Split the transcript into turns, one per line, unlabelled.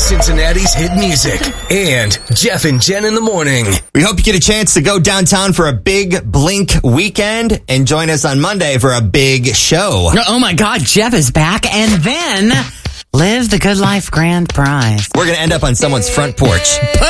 Cincinnati's hit music, and Jeff and Jen in the morning.
We hope you get a chance to go downtown for a big Blink weekend and join us on Monday for a big show.
Oh my God, Jeff is back, and then live the Good Life Grand Prize.
We're going to end up on someone's front porch.
Put